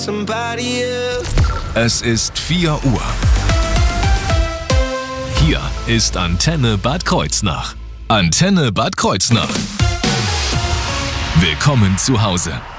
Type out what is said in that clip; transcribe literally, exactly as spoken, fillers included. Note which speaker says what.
Speaker 1: Es ist vier Uhr. Hier ist Antenne Bad Kreuznach. Antenne Bad Kreuznach. Willkommen zu Hause.